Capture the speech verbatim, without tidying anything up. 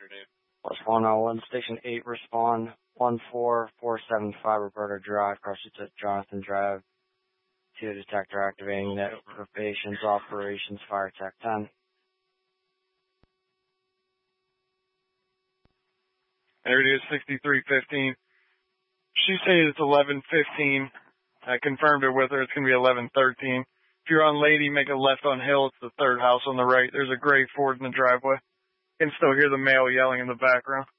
Plus one oh one, Station eight, respond one four four seven five, Roberta Drive, cross to Jonathan Drive. Two detector activating net for patients, operations, fire tech ten. There it is, sixty-three fifteen. She said it's eleven fifteen. I confirmed it with her. It's going to be eleven thirteen. If you're on Lady, make a left on Hill. It's the third house on the right. There's a gray Ford in the driveway. You can still hear the male yelling in the background.